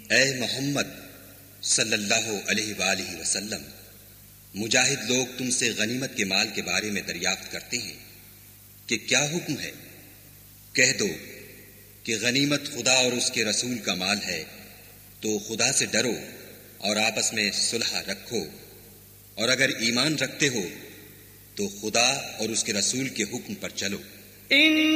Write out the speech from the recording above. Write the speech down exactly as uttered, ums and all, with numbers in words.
ए मोहम्मद सल्लल्लाहु अलैहि वालिहि वसल्लम, मुजाहिद लोग तुमसे गनीमत के माल के बारे में दरियाफ्त करते हैं कि क्या हुक्म है। कह दो कि गनीमत खुदा और उसके रसूल का माल है, तो खुदा से डरो और आपस में सुलह रखो, और अगर ईमान रखते हो तो खुदा और उसके रसूल के हुक्म पर चलो।